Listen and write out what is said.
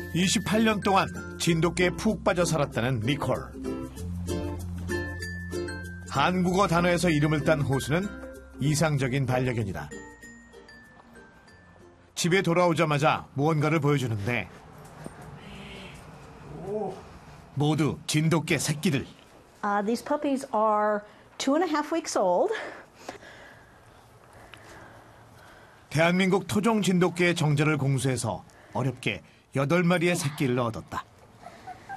28년 동안 진돗개에 푹 빠져 살았다는 니콜. 한국어 단어에서 이름을 딴 호수는 이상적인 반려견이다. 집에 돌아오자마자 무언가를 보여주는데 모두 진돗개 새끼들. These puppies are 2.5 weeks old. 대한민국 토종 진돗개의 정자를 공수해서 어렵게 8마리의 새끼를 얻었다.